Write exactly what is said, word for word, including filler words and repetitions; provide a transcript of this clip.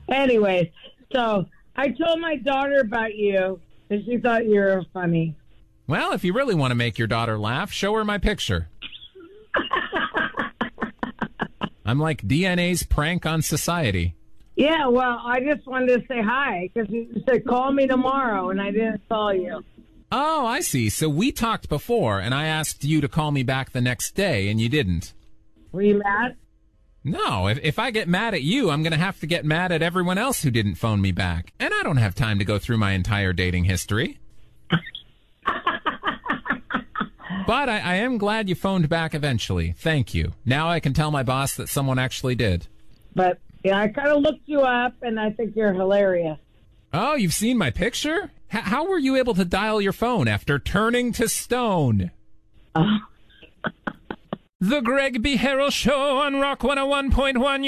Anyways, so I told my daughter about you, and she thought you were funny. Well, if you really want to make your daughter laugh, show her my picture. I'm like D N A's prank on society. Yeah, well, I just wanted to say hi, because you said call me tomorrow, and I didn't call you. Oh, I see. So we talked before, and I asked you to call me back the next day, and you didn't. Were you mad? No, if, if I get mad at you, I'm going to have to get mad at everyone else who didn't phone me back. And I don't have time to go through my entire dating history. But I, I am glad you phoned back eventually. Thank you. Now I can tell my boss that someone actually did. But, yeah, I kind of looked you up, and I think you're hilarious. Oh, you've seen my picture? H- how were you able to dial your phone after turning to stone? Oh. The Greg B. Harrell Show on Rock one oh one point one.